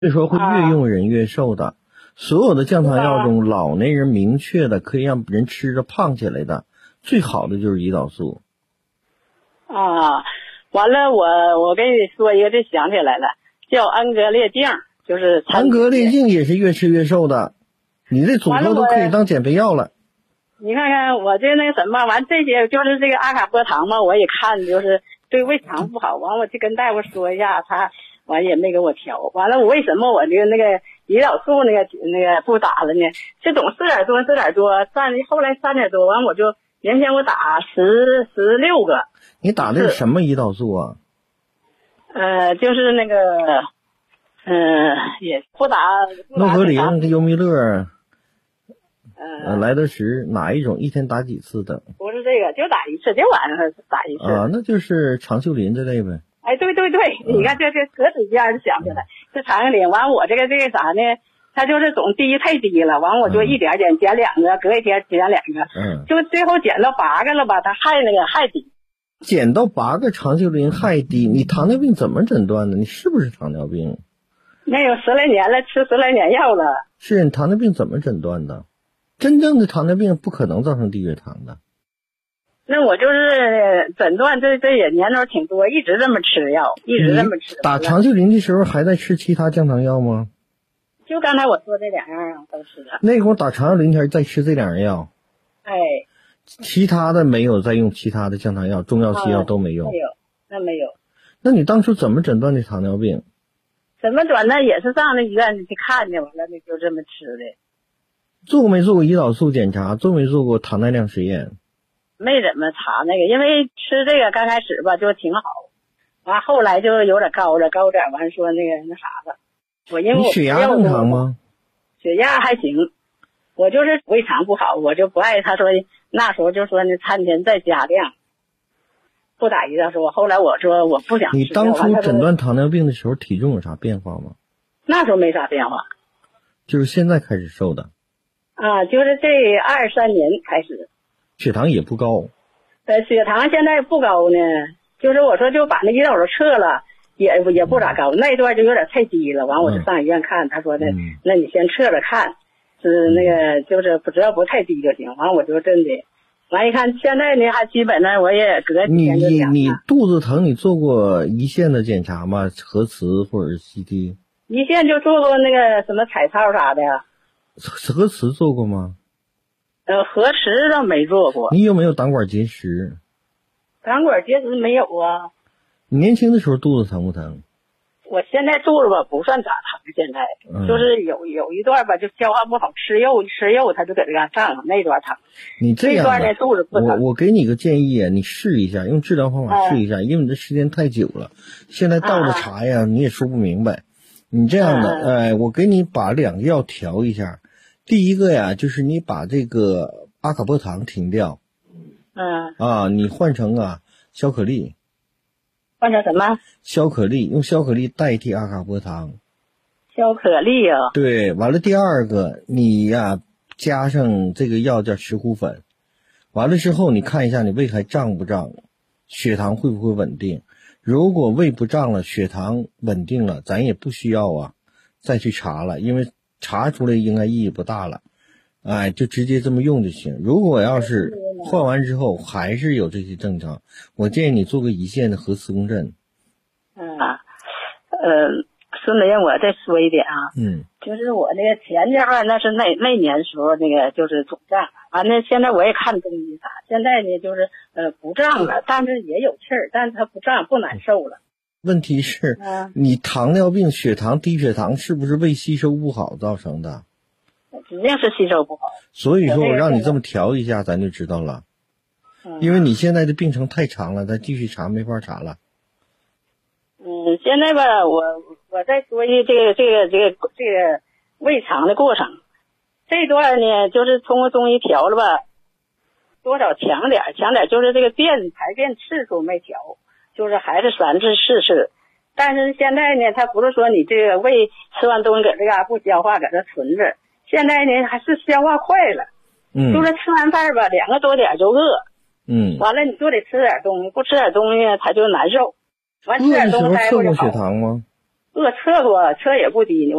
所以说会越用人越瘦的。所有的降糖药中，老年人明确的可以让人吃着胖起来的，最好的就是胰岛素。 完了我跟你说一个，这想起来了，叫安格列净，就是安格列净也是越吃越瘦的，你这组合都可以当减肥药了。 你看看我这那什么，完这些就是这个阿卡波糖嘛，我一看就是对胃肠不好，完我就跟大夫说一下，他完也没给我调。完了我为什么我这个那个胰岛素那个不打了呢？这总4点多后来3点多，完我就原先我打16个。 你打的是什么胰岛素啊？ 就是那个也不打诺和林、优米乐、莱德石，哪一种？一天打几次的？ 不是这个，就打一次，就晚上打一次。 那就是长袖林这类呗。 哎，对，你看这隔指尖就想起来，这长袖林。完我这个啥呢？它就是总低太低了，完我就一点减2个，隔一天减2个，就最后减到8个了吧，它还低。 减到8个长袖林还低，你糖尿病怎么诊断的？你是不是糖尿病？ 那有10来年了，吃10来年药了。 是，你糖尿病怎么诊断的？真正的糖尿病不可能造成低血糖的。 那我就是诊断这也年头挺多，一直这么吃药，一直这么吃。 打长袖林的时候还在吃其他降糖药吗？ 就刚才我说这2样都吃的。 那会儿打长袖林前在吃这2样药。 哎。 其他的没有再用其他的降糖药、中药、西药都没用。 没有。 那你当初怎么诊断的糖尿病？ 怎么诊断也是上那医院去看去，完了那就这么吃的。 做没做过胰岛素检查？做没做过糖耐量实验？ 没怎么查那个，因为吃这个刚开始吧就挺好，完后来就有点高点，完说那啥了。 你血压正常吗？ 血压还行，我就是胃肠不好，我就不爱。他说那时候就说餐前再加量，不打胰岛素。后来我说我不想吃。 你当初诊断糖尿病的时候体重有啥变化吗？ 那时候没啥变化， 就是现在开始瘦的。 就是这2、3年开始。 血糖也不高。 血糖现在不高呢，就是我说就把那胰岛素撤了，也不咋高，那一段就有点太低了。完我就上医院看，他说的那你先撤了看，是那个就是只要不太低就行。完我就真的，完一看现在呢还基本上我也隔几天就量。 你肚子疼你做过胰腺的检查吗？核磁或者是 CT？ 胰腺就做过那个什么彩超啥的呀。 核磁做过吗？ 核磁倒没做过。 你有没有胆管结石？ 胆管结石没有啊。 你年轻的时候肚子疼不疼？ 我现在肚子吧不算咋疼，现在就是有一段吧就消化不好，吃肉它就搁这嘎胀，那段疼。 你这样段呢肚子不疼。 我给你个建议啊，你试一下，用治疗方法试一下，因为你这时间太久了，现在倒着查呀你也说不明白。你这样的，我给你把2个药调一下。第一个呀，就是你把这个阿卡波糖停掉。你换成消可利。 换成什么？ 消可利，用消可利代替阿卡波糖。 消可利啊。 对，完了第2个，你加上这个药叫石斛粉。完了之后，你看一下你胃还胀不胀，血糖会不会稳定。如果胃不胀了，血糖稳定了，咱也不需要再去查了，因为查出来应该意义不大了。就直接这么用就行。如果要是换完之后还是有这些症状，我建议你做个胰腺的核磁共振。 孙雷，我再说一点就是我那个前阶段那是那年时候那个就是总胀，完了现在我也看中医啥，现在呢就是不胀了，但是也有气儿，但是它不胀不难受了。 问题是你糖尿病血糖低血糖是不是胃吸收不好造成的？ 指定是吸收不好。所以说我让你这么调一下咱就知道了。因为你现在的病程太长了，咱继续查没法查了。 现在吧我再说一这个胃肠的过程。这段呢就是通过中医调了吧，多少强点就是这个排便次数没调，就是还是3次4次。但是现在呢它不是说你这个胃吃完东西搁这嘎不消化搁这存着，现在呢还是消化快了。就是吃完饭吧2个多点就饿。完了你就得吃点东西，不吃点东西它就难受。完吃点东西饿的时候测过血糖吗？ 测过，测也不低，